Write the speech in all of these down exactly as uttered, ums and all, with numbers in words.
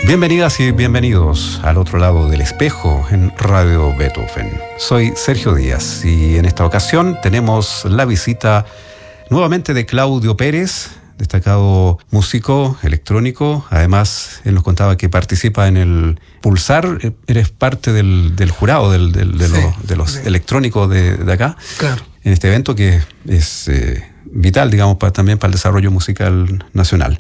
Bienvenidas y bienvenidos al otro lado del espejo en Radio Beethoven. Soy Sergio Díaz y en esta ocasión tenemos la visita nuevamente de Claudio Pérez, destacado músico electrónico. Además, él nos contaba que participa en el Pulsar. Eres parte del, del jurado del, del, de, sí, los, de los sí. electrónicos de, de acá. Claro. En este evento que es eh, vital, digamos, para, también para el desarrollo musical nacional.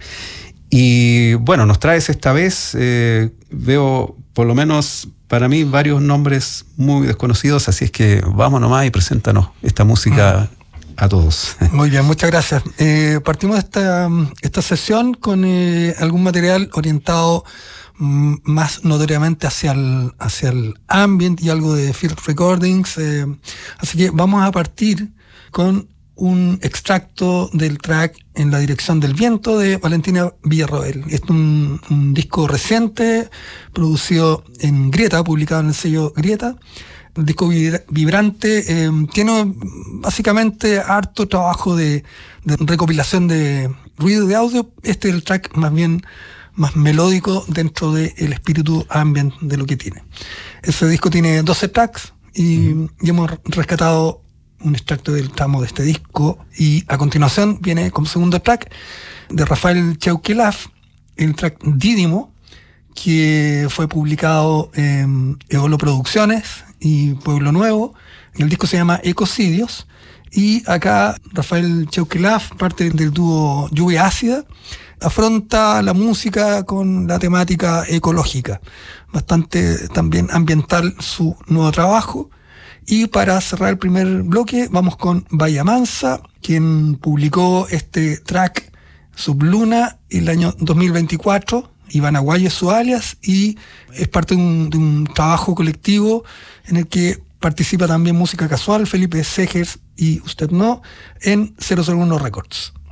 Y bueno, nos traes esta vez, eh, veo por lo menos para mí varios nombres muy desconocidos, así es que vamos nomás y preséntanos esta música a todos. Muy bien, muchas gracias. Eh, partimos esta, esta sesión con eh, algún material orientado mm, más notoriamente hacia el, hacia el ambient y algo de field recordings. Eh, así que vamos a partir con un extracto del track En la dirección del viento de Valentina Villarroel. Es un, un disco reciente, producido en Grieta, publicado en el sello Grieta. El disco vibrante, eh, tiene básicamente harto trabajo de, de recopilación de ruido de audio. Este es el track más bien más melódico dentro del espíritu ambient de lo que tiene. Ese disco tiene doce tracks y, mm. y hemos rescatado un extracto del tramo de este disco, y a continuación viene como segundo track de Rafael Cheuquelaf, el track Dídimo, que fue publicado en Eolo Producciones y Pueblo Nuevo. El disco se llama Ecocidios, y acá Rafael Cheuquelaf, parte del dúo Lluvia Ácida, afronta la música con la temática ecológica, bastante también ambiental su nuevo trabajo. Y para cerrar el primer bloque vamos con Bahía Mansa, quien publicó este track Subluna el año dos mil veinticuatro. Iván Aguayo es su alias, y es parte de un, de un trabajo colectivo en el que participa también Música Casual, Felipe Segers y Usted No, en cero cero uno Records.